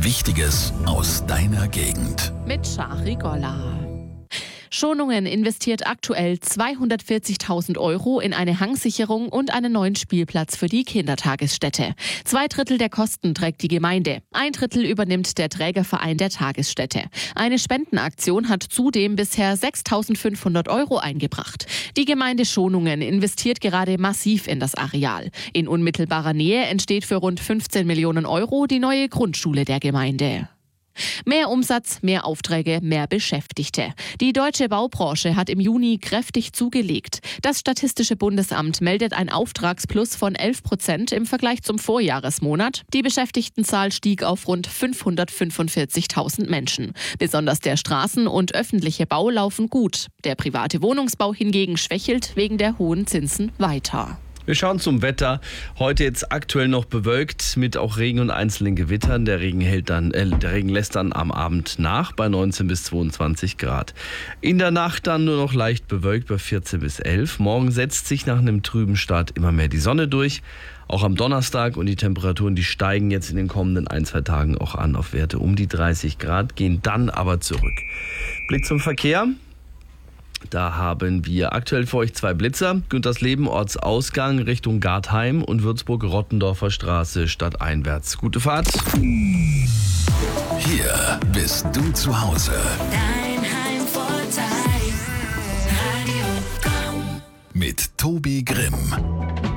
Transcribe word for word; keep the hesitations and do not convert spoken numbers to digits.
Wichtiges aus deiner Gegend. Mit Shari Golla. Schonungen investiert aktuell zweihundertvierzigtausend Euro in eine Hangsicherung und einen neuen Spielplatz für die Kindertagesstätte. Zwei Drittel der Kosten trägt die Gemeinde. Ein Drittel übernimmt der Trägerverein der Tagesstätte. Eine Spendenaktion hat zudem bisher sechstausendfünfhundert Euro eingebracht. Die Gemeinde Schonungen investiert gerade massiv in das Areal. In unmittelbarer Nähe entsteht für rund fünfzehn Millionen Euro die neue Grundschule der Gemeinde. Mehr Umsatz, mehr Aufträge, mehr Beschäftigte. Die deutsche Baubranche hat im Juni kräftig zugelegt. Das Statistische Bundesamt meldet ein Auftragsplus von elf Prozent im Vergleich zum Vorjahresmonat. Die Beschäftigtenzahl stieg auf rund fünfhundertfünfundvierzigtausend Menschen. Besonders der Straßen- und öffentliche Bau laufen gut. Der private Wohnungsbau hingegen schwächelt wegen der hohen Zinsen weiter. Wir schauen zum Wetter. Heute jetzt aktuell noch bewölkt mit auch Regen und einzelnen Gewittern. Der Regen, hält dann, äh, der Regen lässt dann am Abend nach bei neunzehn bis zweiundzwanzig Grad. In der Nacht dann nur noch leicht bewölkt bei vierzehn bis elf. Morgen setzt sich nach einem trüben Start immer mehr die Sonne durch. Auch am Donnerstag, und die Temperaturen, die steigen jetzt in den kommenden ein, zwei Tagen auch an auf Werte um die dreißig Grad, gehen dann aber zurück. Blick zum Verkehr. Da haben wir aktuell für euch zwei Blitzer. Güntersleben Ortsausgang Richtung Gartheim und Würzburg-Rottendorfer Straße stadteinwärts. Gute Fahrt. Hier bist du zu Hause. Dein Heimvorteil. Radio Komm. Mit Tobi Grimm.